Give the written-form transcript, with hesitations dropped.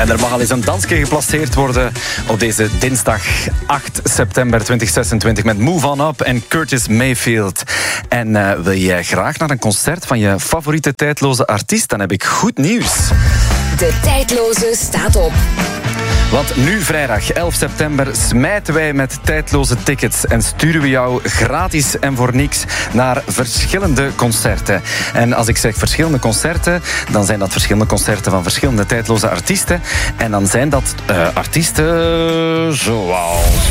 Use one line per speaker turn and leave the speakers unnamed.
En er mag al eens een dansje geplaceerd worden op deze dinsdag 8 september 2026 met Move On Up en Curtis Mayfield. En wil jij graag naar een concert van je favoriete tijdloze artiest? Dan heb ik goed nieuws.
De tijdloze staat op.
Want nu vrijdag 11 september smijten wij met tijdloze tickets en sturen we jou gratis en voor niks naar verschillende concerten. En als ik zeg verschillende concerten, dan zijn dat verschillende concerten van verschillende tijdloze artiesten. En dan zijn dat artiesten zoals